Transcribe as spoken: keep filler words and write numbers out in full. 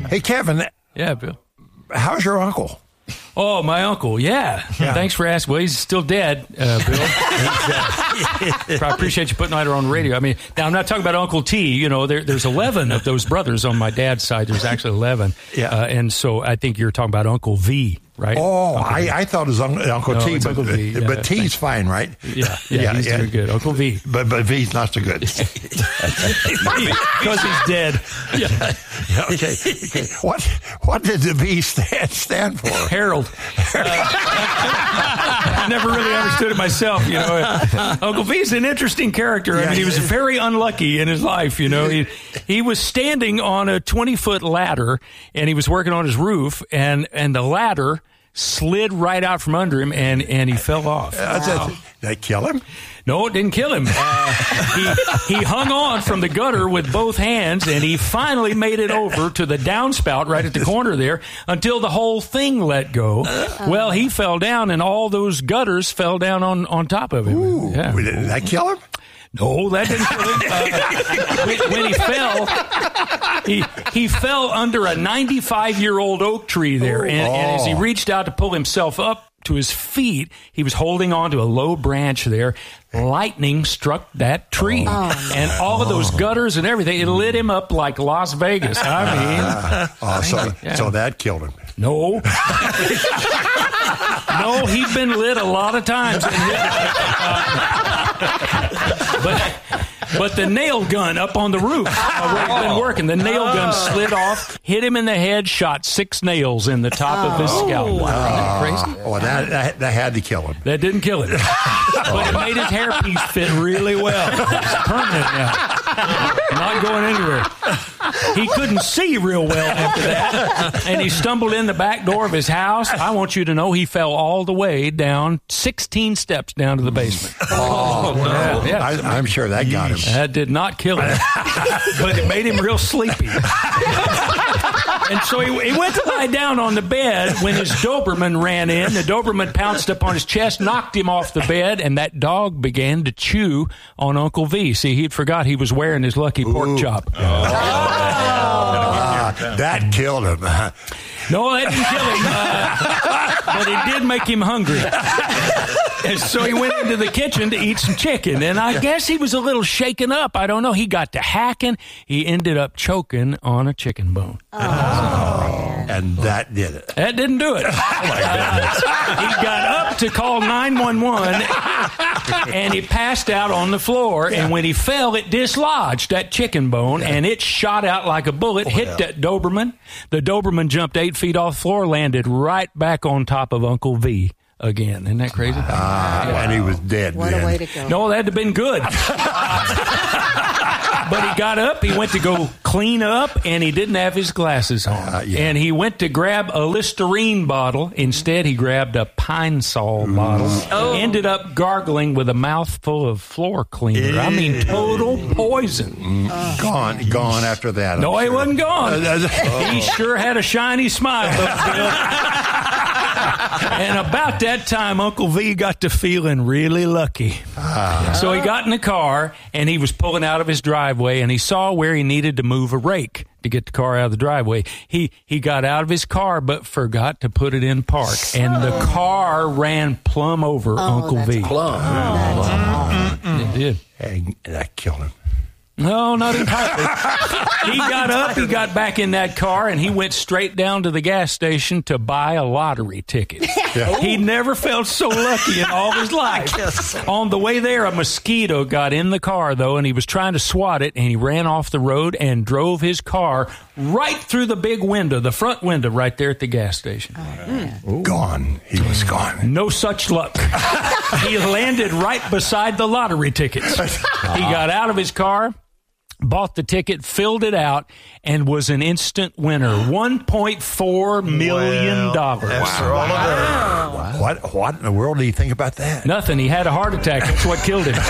Hey, Kevin. Yeah, Bill. How's your uncle? Oh, my uncle, yeah. yeah. Thanks for asking. Well, he's still dead, uh, Bill. uh, I appreciate you putting that on the radio. I mean, now I'm not talking about Uncle T. You know, there, there's eleven of those brothers on my dad's side. There's actually eleven. Yeah. Uh, and so I think you're talking about Uncle V, right? Oh, I, I thought it was un- Uncle no, T, but, Uncle v. but yeah, T's fine, right? Yeah, yeah, yeah he's yeah. doing good. Uncle V. But but V's not so good. Because he's dead. Yeah. Okay. okay. What what did the V stand, stand for? Harold. Uh, I never really understood it myself, you know. Uncle V's an interesting character. I mean, he was very unlucky in his life, you know. He, he was standing on a twenty-foot ladder, and he was working on his roof, and, and the ladder slid right out from under him, and, and he fell off. Uh, wow. Did that kill him? No, it didn't kill him. Uh, he, he hung on from the gutter with both hands, and he finally made it over to the downspout right at the corner there until the whole thing let go. Well, he fell down, and all those gutters fell down on, on top of him. Ooh, yeah. Did that kill him? No, that didn't kill him. Uh, when, when he fell, he he fell under a ninety-five-year-old oak tree there, and, oh. and as he reached out to pull himself up to his feet, he was holding on to a low branch there. Lightning struck that tree, oh. and all of those gutters and everything, it lit him up like Las Vegas. I mean, uh, oh, so, yeah. so that killed him. No. No, he'd been lit a lot of times. But but the nail gun up on the roof uh, where he'd been working, the nail gun slid off, hit him in the head, shot six nails in the top oh. of his scalp. Wow. Isn't that crazy? Oh, that, that, that had to kill him. That didn't kill him. But it made his hairpiece fit really well. It's permanent now. Not going anywhere. He couldn't see real well after that, and he stumbled in the back door of his house. I want you to know he fell all the way down, sixteen steps down to the basement. Oh, no. Yeah, yeah. I, I'm sure that got him. That did not kill him, but it made him real sleepy. And so he, he went to lie down on the bed when his Doberman ran in. The Doberman pounced up on his chest, knocked him off the bed, and that dog began to chew on Uncle V. See, he'd forgot he was wearing his lucky pork Ooh. chop. Oh. Uh, that killed him. No, that didn't kill him, uh, but it did make him hungry. And so he went into the kitchen to eat some chicken, and I guess he was a little shaken up. I don't know. He got to hacking. He ended up choking on a chicken bone. Oh. Oh. And that did it. That didn't do it. Oh, my God. He got up to call nine one one, and he passed out on the floor, yeah. and when he fell, it dislodged that chicken bone, yeah. and it shot out like a bullet, oh, hit hell. that Doberman. The Doberman jumped eight feet off the floor, landed right back on top of Uncle V again. Isn't that crazy? Ah, yeah. And he was dead. What then. a way to go. No, that'd have been good. But he got up, he went to go clean up, and he didn't have his glasses on. Uh, yeah. And he went to grab a Listerine bottle. Instead, he grabbed a Pine Sol Ooh. bottle. Oh. Ended up gargling with a mouthful of floor cleaner. Ew. I mean, total poison. Mm. Uh, gone, gone after that. I'm no, sure. he wasn't gone. Oh. He sure had a shiny smile. And about that time, Uncle V got to feeling really lucky. Ah. So he got in the car, and he was pulling out of his driveway, and he saw where he needed to move a rake to get the car out of the driveway. He he got out of his car, but forgot to put it in park, and the car ran plumb over oh, Uncle V. Plumb. Oh, wow. It did. And that killed him. No, not entirely. He got up, he got back in that car, and he went straight down to the gas station to buy a lottery ticket. Yeah. He never felt so lucky in all his life. So. On the way there, a mosquito got in the car, though, and he was trying to swat it, and he ran off the road and drove his car right through the big window, the front window right there at the gas station. Oh, gone. He was gone. No such luck. He landed right beside the lottery tickets. He got out of his car, bought the ticket, filled it out, and was an instant winner. one point four million dollars. Wow. Wow. Wow. What, what in the world do you think about that? Nothing. He had a heart attack. That's what killed him.